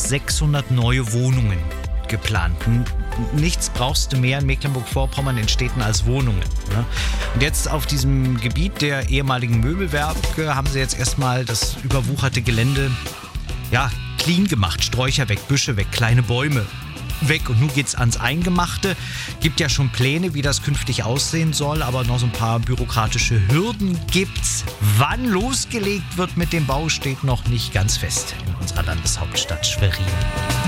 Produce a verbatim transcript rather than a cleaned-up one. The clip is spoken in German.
sechshundert neue Wohnungen geplant. Nichts brauchst du mehr in Mecklenburg-Vorpommern in Städten als Wohnungen. Ne? Und jetzt auf diesem Gebiet der ehemaligen Möbelwerke haben sie jetzt erstmal das überwucherte Gelände ja, clean gemacht. Sträucher weg, Büsche weg, kleine Bäume weg. Und nun geht's ans Eingemachte. Gibt ja schon Pläne, wie das künftig aussehen soll, aber noch so ein paar bürokratische Hürden gibt's. Wann losgelegt wird mit dem Bau, steht noch nicht ganz fest in unserer Landeshauptstadt Schwerin.